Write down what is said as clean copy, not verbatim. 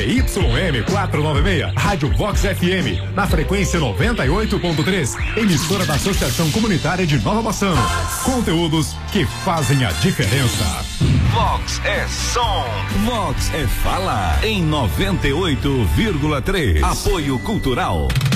ZYM 496, Rádio Vox FM, na frequência 98.3, emissora da Associação Comunitária de Nova Bassano. Conteúdos que fazem a diferença. Vox é som. Vox é fala em 98,3. Apoio Cultural